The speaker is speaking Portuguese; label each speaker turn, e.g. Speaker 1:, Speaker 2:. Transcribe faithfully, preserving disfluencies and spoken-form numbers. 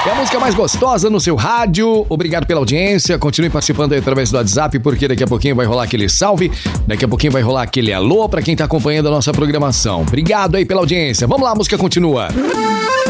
Speaker 1: É a música mais gostosa no seu rádio. Obrigado pela audiência. Continue participando aí através do WhatsApp, porque daqui a pouquinho vai rolar aquele salve. Daqui a pouquinho vai rolar aquele alô pra quem tá acompanhando a nossa programação. Obrigado aí pela audiência. Vamos lá, a música continua.